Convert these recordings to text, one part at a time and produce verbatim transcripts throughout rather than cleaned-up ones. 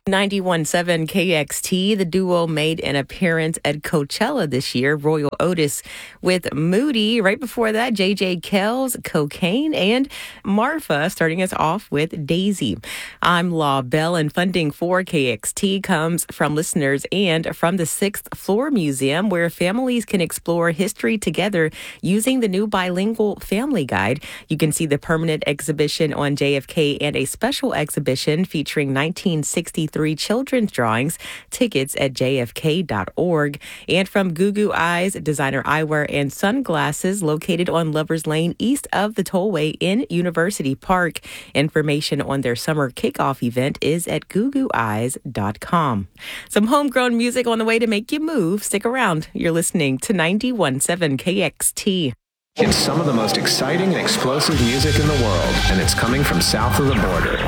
ninety-one point seven K X T, the duo made an appearance at Coachella this year, Royal Otis with Moody. Right before that, J J Kells, Cocaine, and Marfa, starting us off with Daisy. I'm Law Bell, and funding for K X T comes from listeners and from the Sixth Floor Museum, where families can explore history together using the new bilingual family guide. You can see the permanent exhibition on J F K and a special exhibition featuring nineteen sixty-three children's drawings. Tickets at j f k dot org. And from Goo Goo Eyes, designer eyewear and sunglasses, located on Lovers Lane east of the Tollway in University Park. Information on their summer kickoff event is at goo goo eyes dot com. Some homegrown music on the way to make you move. Stick around. You're listening to ninety-one point seven K X T. It's some of the most exciting and explosive music in the world, and it's coming from south of the border.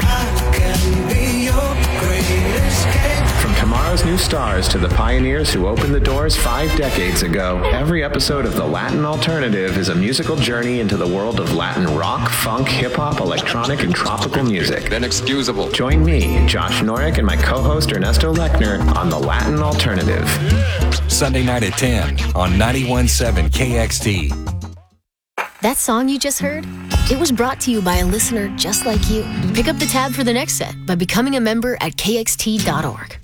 From tomorrow's new stars to the pioneers who opened the doors five decades ago, every episode of The Latin Alternative is a musical journey into the world of Latin rock, funk, hip-hop, electronic, and tropical music. Inexcusable. Join me, Josh Norick, and my co-host Ernesto Lechner on The Latin Alternative. Sunday night at ten on ninety-one point seven K X T. That song you just heard? It was brought to you by a listener just like you. Pick up the tab for the next set by becoming a member at k x t dot org.